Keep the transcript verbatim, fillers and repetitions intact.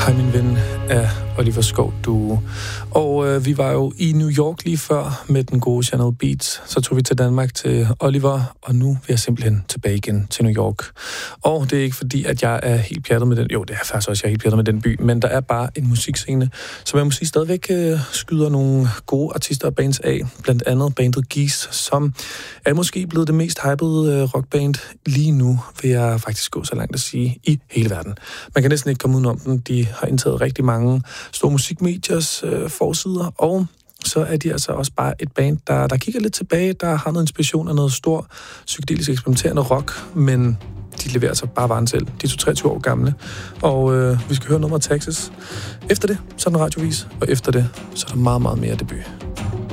Hej min ven af Oliver Skov Duo. Og øh, vi var jo i New York lige før med den gode Channel Beats. Så tog vi til Danmark til Oliver, og nu vil jeg simpelthen tilbage igen til New York. Og det er ikke fordi, at jeg er helt pjattet med den... Jo, det er faktisk også, jeg er helt pjattet med den by, men der er bare en musikscene, som jeg må sige stadigvæk øh, skyder nogle gode artister og bands af. Blandt andet bandet Geese, som er måske blevet det mest hypede øh, rockband lige nu, vil jeg faktisk gå så langt at sige, i hele verden. Man kan næsten ikke komme udenom dem. De har indtaget rigtig mange store musikmediers øh, forsider, og så er de altså også bare et band, der, der kigger lidt tilbage, der har noget inspiration af noget stor psykedelisk eksperimenterende rock, men de leverer sig bare varen selv. De er toogtyve år gamle, og øh, vi skal høre nummer Texas. Efter det, så er der radiovis, og efter det, så er der meget, meget mere debut.